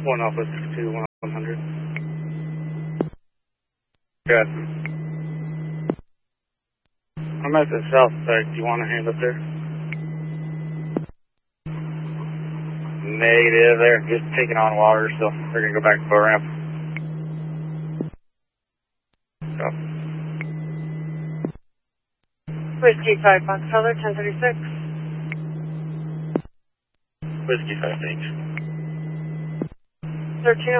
1 Alpha 62 100. Good. I'm at the south side. Do you want a hand up there? Negative. They're just taking on water, so they're going to go back to boat ramp. So. Whiskey 5 Fox Color 1036. Whiskey 5, thanks. 13